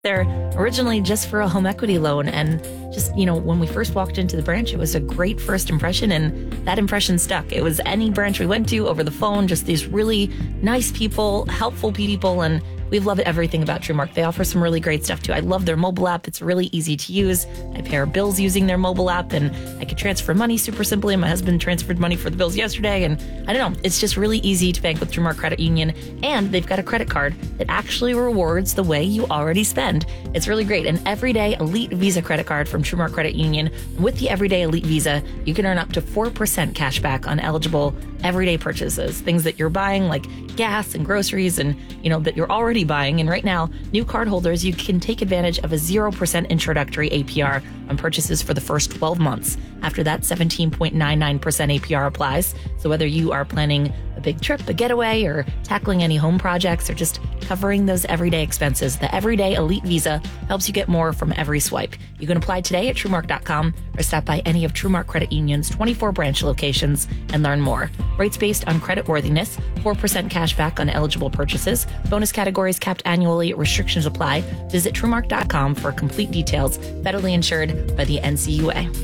They're originally just for a home equity loan. And just, when we first walked into the branch, it was a great first impression. And that impression stuck. It was any branch we went to over the phone, just these really nice people, helpful people. And we've loved everything about TrueMark. They offer some really great stuff too. I love their mobile app. It's really easy to use. I pay our bills using their mobile app, and I could transfer money super simply. My husband transferred money for the bills yesterday, and I don't know. It's just really easy to bank with TrueMark Credit Union, and they've got a credit card that actually rewards the way you already spend. It's really great. An Everyday Elite Visa credit card from TrueMark Credit Union. With the Everyday Elite Visa, you can earn up to 4% cash back on eligible everyday purchases, things that you're buying like gas and groceries and, that you're already buying. And right now, new cardholders, you can take advantage of a 0% introductory APR on purchases for the first 12 months. After that, 17.99% APR applies. So whether you are planning a big trip, a getaway, or tackling any home projects, or just covering those everyday expenses, the Everyday Elite Visa helps you get more from every swipe. You can apply today at TrueMark.com or stop by any of TrueMark Credit Union's 24 branch locations and learn more. Rates based on credit worthiness, 4% cash back on eligible purchases, bonus categories capped annually, restrictions apply. Visit TrueMark.com for complete details. Federally insured by the NCUA.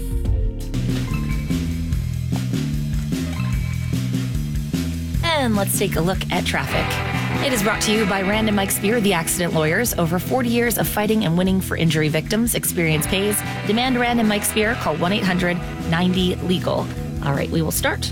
And let's take a look at traffic. It is brought to you by Rand and Mike Spear, the accident lawyers. Over 40 years of fighting and winning for injury victims. Experience pays. Demand Rand and Mike Spear. Call 1-800-90-LEGAL. All right, we will start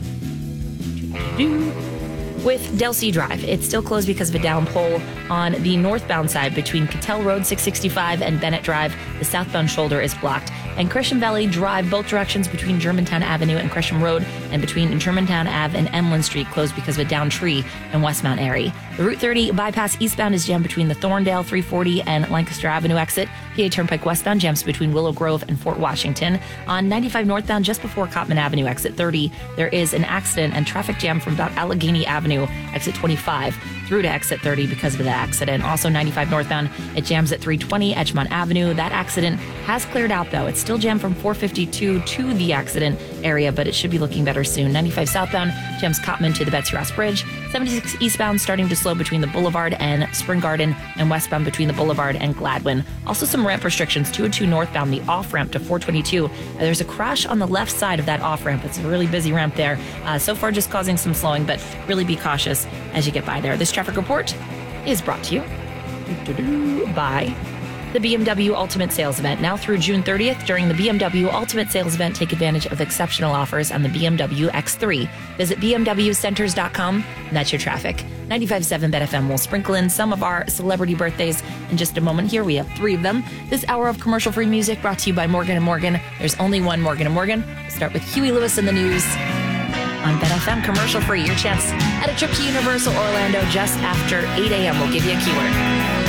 with Delsea Drive. It's still closed because of a down pole on the northbound side between Cattell Road 665 and Bennett Drive. The southbound shoulder is blocked. And Gresham Valley Drive, both directions between Germantown Avenue and Gresham Road, and between Germantown Ave and Emlyn Street, closed because of a down tree in Westmount Airy. The Route 30 bypass eastbound is jammed between the Thorndale 340 and Lancaster Avenue exit. PA Turnpike westbound jams between Willow Grove and Fort Washington. On 95 northbound, just before Cottman Avenue, exit 30, there is an accident and traffic jam from about Allegheny Avenue, exit 25, through to exit 30 because of the accident. Also 95 northbound, it jams at 320 Edgemont Avenue. That accident has cleared out though. It's still jammed from 452 to the accident area, but it should be looking better soon. 95 southbound jams Cottman to the Betsy Ross Bridge. 76 eastbound starting to slow between the Boulevard and Spring Garden, and westbound between the Boulevard and Gladwin. Also some ramp restrictions, 202 northbound, the off-ramp to 422. There's a crash on the left side of that off-ramp. It's a really busy ramp there. So far just causing some slowing, but really be cautious as you get by there. This traffic report is brought to you by the BMW Ultimate Sales Event. Now through June 30th, during the BMW Ultimate Sales Event, take advantage of exceptional offers on the BMW X3. Visit bmwcenters.com, and that's your traffic. 95.7 BetFM will sprinkle in some of our celebrity birthdays in just a moment. Here we have 3 of them. This hour of commercial-free music brought to you by Morgan & Morgan. There's only one Morgan & Morgan. We'll start with Huey Lewis in the news on BetFM, commercial-free. Your chance at a trip to Universal Orlando just after 8 a.m. We'll give you a keyword.